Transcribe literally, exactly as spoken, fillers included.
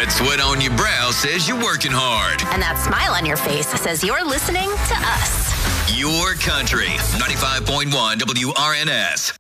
That sweat on your brow says you're working hard. And that smile on your face says you're listening to us. Your country. ninety-five point one W R N S.